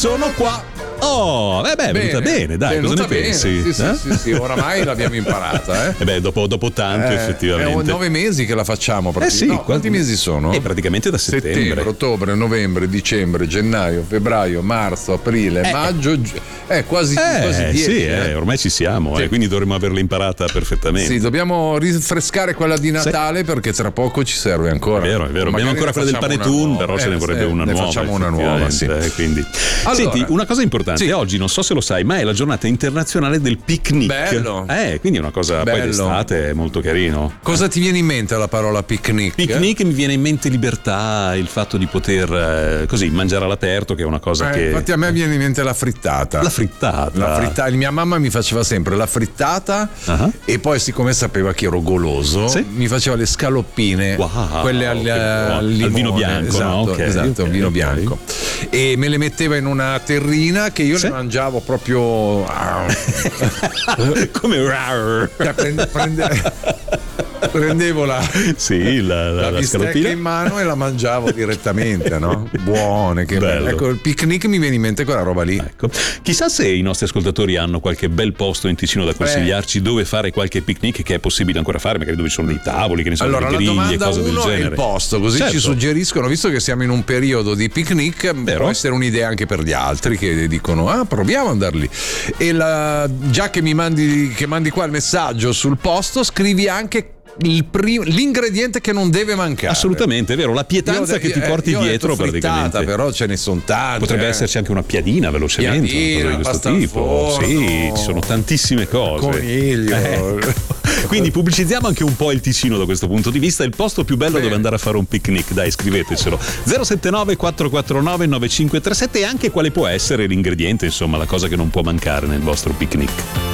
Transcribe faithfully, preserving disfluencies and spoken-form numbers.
Sono qua. Oh, eh beh, è venuta bene, dai, venuta cosa ne bene. pensi? Sì, sì, eh? sì, sì, oramai l'abbiamo imparata, eh. E beh, dopo, dopo tanto, Eh, effettivamente. È nove mesi che la facciamo. Eh sì, no, quanti mesi sono? Eh, praticamente da settembre. Settembre, ottobre, novembre, dicembre, gennaio, febbraio, marzo, aprile, Eh. maggio, gi- eh, quasi, Eh, quasi dieci. sì, eh, ormai ci siamo, Sì. eh, quindi dovremmo averla imparata perfettamente. Sì, dobbiamo rinfrescare quella di Natale perché tra poco ci serve ancora. È vero, è vero. Abbiamo Magari ancora ne quella del facciamo una panettone, nuova. però ce ne Eh, vorrebbe eh, una ne nuova. facciamo una nuova, sì. effettivamente, eh, quindi. Allora, Senti, una cosa importante, sì. oggi non so se lo sai, ma è la giornata internazionale del picnic. Bello. Eh, quindi è una cosa Bello. poi d'estate è molto carino. Cosa ti viene in mente alla parola picnic? Picnic mi viene in mente libertà, il fatto di poter eh, così mangiare all'aperto, che è una cosa Eh, che. Infatti a me viene in mente la frittata. La frittata. La frittata, mia mamma mi faceva sempre la frittata Ah. e poi siccome sapeva che ero goloso Sì. mi faceva le scaloppine, Wow, quelle al, che buono. al Al limone, vino bianco, esatto, no? Ok, esatto, ok, vino ok. bianco, e me le metteva in una terrina che io Sì. le mangiavo proprio Come Cioè, prende- prende- prendevo la, sì, la, la, la la bistecca scaloppina. in mano e la mangiavo direttamente, no? Buone, che Bello. bello. Ecco, il picnic mi viene in mente quella roba lì. Ecco. Chissà se i nostri ascoltatori hanno qualche bel posto in Ticino da consigliarci dove fare qualche picnic, che è possibile ancora fare, magari dove ci sono dei tavoli, che ne so, Allora, delle la griglie, domanda cose del uno è genere. il posto, così Certo. ci suggeriscono, visto che siamo in un periodo di picnic, Vero. può essere un'idea anche per gli altri che dicono ah proviamo ad andare lì. E la, già che mi mandi, che mandi qua il messaggio sul posto, scrivi anche il prim- l'ingrediente che non deve mancare. Assolutamente, è vero, la pietanza Io ho de- che ti eh, porti io ho dietro detto frittata, praticamente. però ce ne sono tante. Potrebbe eh. esserci anche una piadina velocemente, Piadina, una cosa di questo pasta al tipo. forno, Sì, ci sono tantissime cose. Coniglio. Ecco. Quindi pubblicizziamo anche un po' il Ticino da questo punto di vista, il posto più bello Bene. dove andare a fare un picnic, dai, scrivetecelo. zero sette nove quattro quattro nove nove cinque tre sette e anche quale può essere l'ingrediente, insomma, la cosa che non può mancare nel vostro picnic.